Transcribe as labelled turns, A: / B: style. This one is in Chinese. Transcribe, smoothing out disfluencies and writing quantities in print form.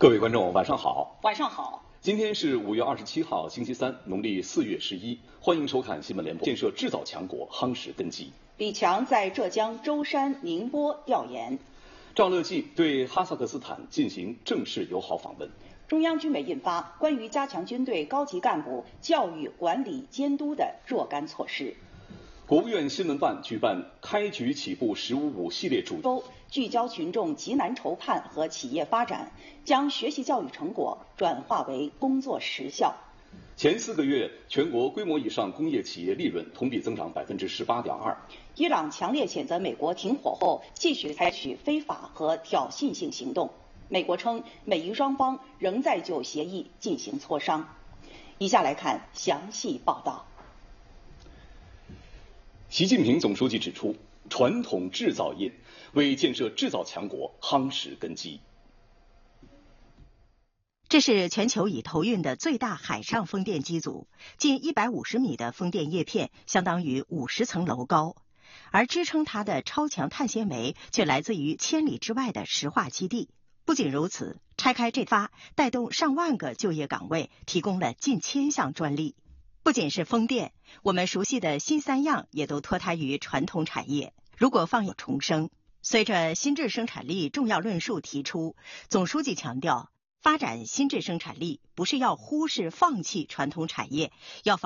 A: 各位观众，晚上好。
B: 晚上好。
A: 今天是5月27号，星期三，农历4月11。欢迎收看新闻联播。建设制造强国，夯实根基。
B: 李强在浙江舟山、宁波调研。
A: 赵乐际对哈萨克斯坦进行正式友好访问。
B: 中央军委印发关于加强军队高级干部教育、管理、监督的若干措施。
A: 国务院新闻办举办开局起步“15+5”系列主
B: 题，聚焦群众急难愁盼和企业发展，将学习教育成果转化为工作实效。
A: 前4个月，全国规模以上工业企业利润同比增长18.2%。
B: 伊朗强烈谴责美国停火后继续采取非法和挑衅性行动。美国称，美伊双方仍在就协议进行磋商。以下来看详细报道。
A: 习近平总书记指出，传统制造业为建设制造强国夯实根基。
C: 这是全球已投运的最大海上风电机组，近150米的风电叶片相当于50层楼高，而支撑它的超强碳纤维却来自于千里之外的石化基地。不仅如此，拆开这发带动上万个就业岗位，提供了近1000项专利。不仅是风电，我们熟悉的新3样也都脱胎于传统产业。如果放有重生，随着新质生产力重要论述提出，总书记强调，发展新质生产力不是要忽视放弃传统产业，要